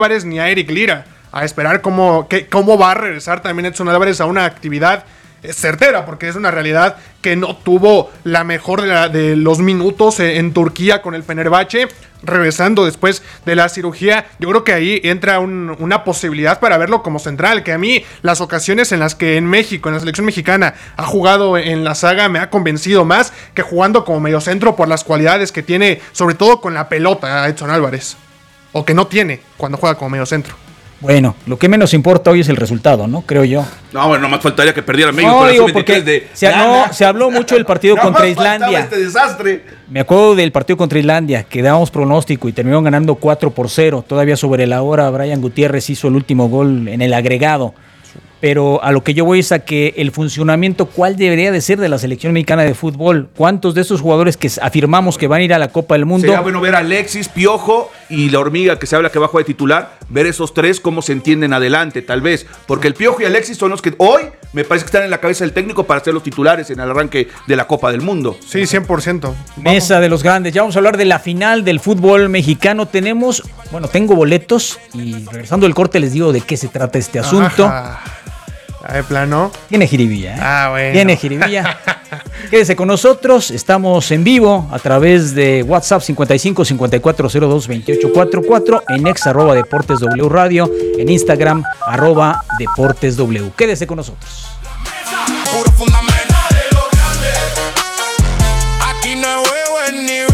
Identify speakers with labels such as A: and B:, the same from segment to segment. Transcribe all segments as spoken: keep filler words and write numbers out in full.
A: Álvarez ni a Eric Lira. A esperar cómo, que, cómo va a regresar también Edson Álvarez a una actividad certera, porque es una realidad que no tuvo la mejor de, la, de los minutos en, en Turquía con el Fenerbahce, regresando después de la cirugía. Yo creo que ahí entra un, una posibilidad para verlo como central, que a mí las ocasiones en las que en México, en la selección mexicana, ha jugado en la saga me ha convencido más que jugando como mediocentro por las cualidades que tiene, sobre todo con la pelota, Edson Álvarez, o que no tiene cuando juega como mediocentro.
B: Bueno, lo que menos importa hoy es el resultado, ¿no? Creo yo.
C: No, bueno, nomás faltaría que perdiera México.
B: No, digo, porque de se, no, se habló mucho del partido
C: no
B: contra Islandia.
C: Este desastre.
B: Me acuerdo del partido contra Islandia, que dábamos pronóstico y terminaron ganando cuatro por cero. Todavía sobre la hora, Brian Gutiérrez hizo el último gol en el agregado. Pero a lo que yo voy es a que el funcionamiento, ¿cuál debería de ser de la selección mexicana de fútbol? ¿Cuántos de esos jugadores que afirmamos que van a ir a la Copa del Mundo?
C: Sería bueno ver a Alexis, Piojo y la Hormiga, que se habla que va a jugar de titular, ver esos tres cómo se entienden adelante, tal vez. Porque el Piojo y Alexis son los que hoy me parece que están en la cabeza del técnico para ser los titulares en el arranque de la Copa del Mundo.
A: Sí, cien por ciento.
B: Mesa de los grandes. Ya vamos a hablar de la final del fútbol mexicano. Tenemos, bueno, tengo boletos y regresando del corte les digo de qué se trata este asunto.
A: Ajá. ¿De plano?
B: Tiene jiribilla, ¿eh?
A: Ah, bueno.
B: Tiene jiribilla. Quédese con nosotros. Estamos en vivo a través de WhatsApp cincuenta y cinco cincuenta y cuatro cero dos veintiocho cuarenta y cuatro, en ex arroba Deportes W Radio, en Instagram arroba Deportes W. Quédese con nosotros.
D: Puro fundamento de los grandes. Aquí no hay juego en nivel.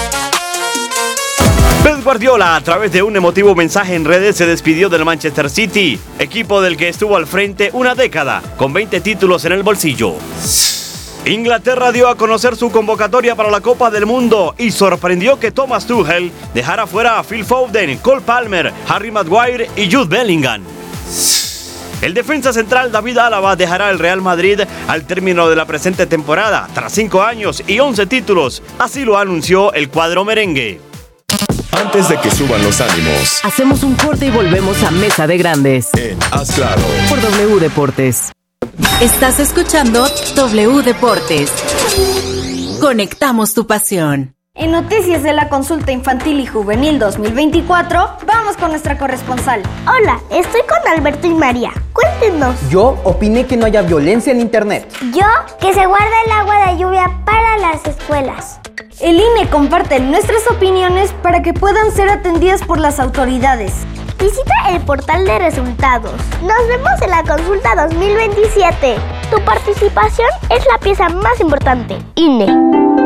E: Pep Guardiola, a través de un emotivo mensaje en redes, se despidió del Manchester City, equipo del que estuvo al frente una década, con veinte títulos en el bolsillo. Inglaterra dio a conocer su convocatoria para la Copa del Mundo y sorprendió que Thomas Tuchel dejara fuera a Phil Foden, Cole Palmer, Harry Maguire y Jude Bellingham. El defensa central David Álava dejará el Real Madrid al término de la presente temporada, tras cinco años y once títulos, así lo anunció el cuadro merengue.
F: Antes de que suban los ánimos,
G: hacemos un corte y volvemos a Mesa de Grandes
F: en Haz Claro
G: por W Deportes.
H: Estás escuchando W Deportes. Conectamos tu pasión.
I: En noticias de la consulta infantil y juvenil dos mil veinticuatro, vamos con nuestra corresponsal.
J: Hola, estoy con Alberto y María. Cuéntenos.
K: Yo opiné que no haya violencia en internet.
J: Yo, que se guarda el agua de lluvia para las escuelas.
I: El I N E comparte nuestras opiniones para que puedan ser atendidas por las autoridades.
J: Visita el portal de resultados. Nos vemos en la consulta dos mil veintisiete. Tu participación es la pieza más importante. I N E.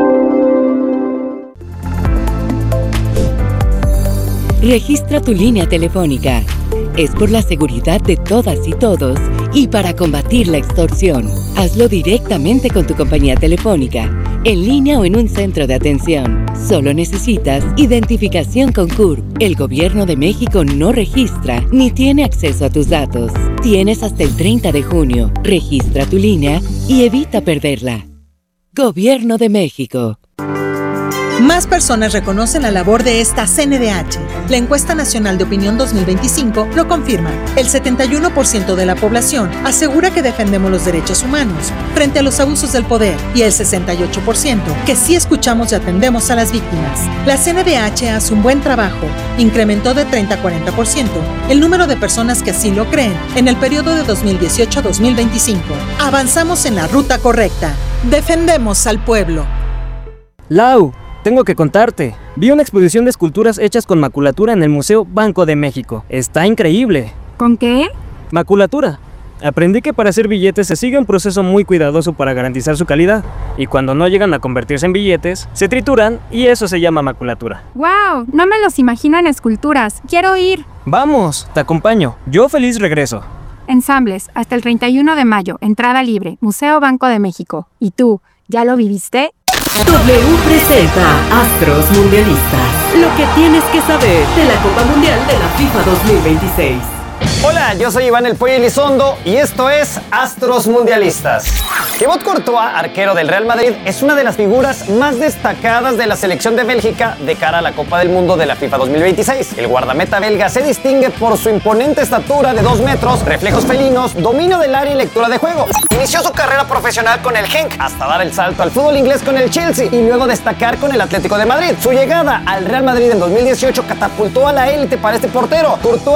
L: Registra tu línea telefónica. Es por la seguridad de todas y todos y para combatir la extorsión. Hazlo directamente con tu compañía telefónica, en línea o en un centro de atención. Solo necesitas identificación con C U R P. El Gobierno de México no registra ni tiene acceso a tus datos. Tienes hasta el treinta de junio. Registra tu línea y evita perderla. Gobierno de México.
M: Más personas reconocen la labor de esta C N D H. La encuesta nacional de opinión dos mil veinticinco lo confirma. El setenta y uno por ciento de la población asegura que defendemos los derechos humanos frente a los abusos del poder y el sesenta y ocho por ciento que sí escuchamos y atendemos a las víctimas. La C N D H hace un buen trabajo. Incrementó de treinta a cuarenta por ciento el número de personas que así lo creen en el periodo de dos mil dieciocho a dos mil veinticinco. Avanzamos en la ruta correcta. Defendemos al pueblo.
N: Lau, tengo que contarte. Vi una exposición de esculturas hechas con maculatura en el Museo Banco de México. Está increíble.
O: ¿Con qué?
N: Maculatura. Aprendí que para hacer billetes se sigue un proceso muy cuidadoso para garantizar su calidad. Y cuando no llegan a convertirse en billetes, se trituran y eso se llama maculatura.
O: ¡Wow! No me los imagino en esculturas. quiero ir.
N: Vamos, te acompaño. Yo feliz regreso.
O: Ensambles, hasta el treinta y uno de mayo. Entrada libre. Museo Banco de México. ¿Y tú, ya lo viviste?
G: W presenta Astros Mundialistas. Lo que tienes que saber de la Copa Mundial de la FIFA dos mil veintiséis.
P: Hola, yo soy Iván el Pollo Elizondo y esto es Astros Mundialistas. Thibaut Courtois, arquero del Real Madrid, es una de las figuras más destacadas de la selección de Bélgica de cara a la Copa del Mundo de la FIFA dos mil veintiséis. El guardameta belga se distingue por su imponente estatura de dos metros, reflejos felinos, dominio del área y lectura de juego. Inició su carrera profesional con el Genk, hasta dar el salto al fútbol inglés con el Chelsea y luego destacar con el Atlético de Madrid. Su llegada al Real Madrid en dos mil dieciocho catapultó a la élite para este portero. Courtois